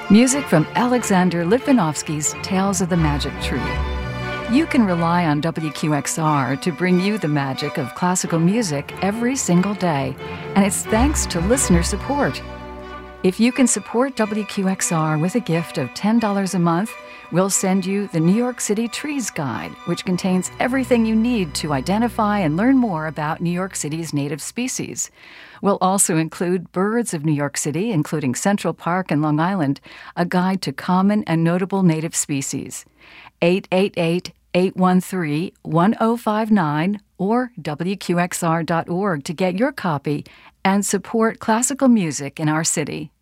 Music from Alexander Litvinovsky's Tales of the Magic Tree. You can rely on WQXR to bring you the magic of classical music every single day, and it's thanks to listener support. If you can support WQXR with a gift of $10 a month, we'll send you the New York City Trees Guide, which contains everything you need to identify and learn more about New York City's native species. We'll also include Birds of New York City, including Central Park and Long Island, a guide to common and notable native species. 888-813-1059 or WQXR.org to get your copy and support classical music in our city.